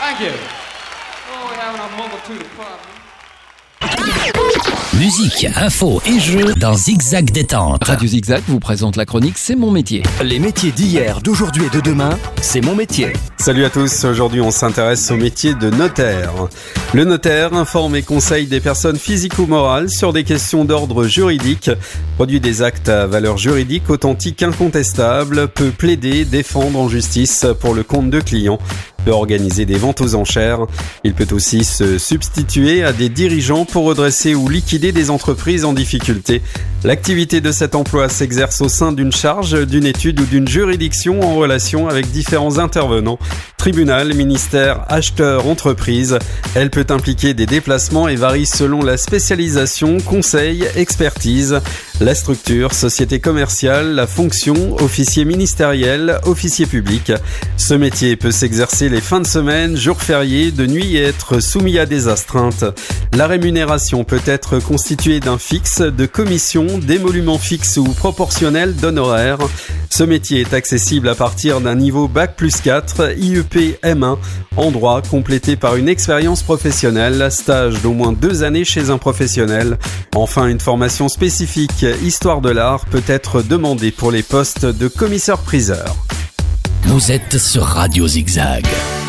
Thank you. Oh, we're having a multitude of problems. Musique, info et jeux dans Zigzag Détente. Radio Zigzag vous présente la chronique C'est mon métier. Les métiers d'hier, d'aujourd'hui et de demain, c'est mon métier. Salut à tous, aujourd'hui on s'intéresse au métier de notaire. Le notaire informe et conseille des personnes physiques ou morales sur des questions d'ordre juridique, produit des actes à valeur juridique authentique incontestable, peut plaider, défendre en justice pour le compte de clients, peut organiser des ventes aux enchères. Il peut aussi se substituer à des dirigeants pour redresser ou liquider des entreprises en difficulté. L'activité de cet emploi s'exerce au sein d'une charge, d'une étude ou d'une juridiction en relation avec différents intervenants. Tribunal, ministère, acheteur, entreprise. Elle peut impliquer des déplacements et varie selon la spécialisation, conseil, expertise. La structure, société commerciale, la fonction, officier ministériel, officier public. Ce métier peut s'exercer les fins de semaine, jours fériés, de nuit et être soumis à des astreintes. La rémunération peut être constituée d'un fixe, de commissions, d'émoluments fixes ou proportionnels d'honoraires. Ce métier est accessible à partir d'un niveau Bac+4, IEP M1, en droit, complété par une expérience professionnelle, stage d'au moins 2 années chez un professionnel. Enfin, une formation spécifique Histoire de l'art peut être demandée pour les postes de commissaire-priseur. Vous êtes sur Radio Zigzag.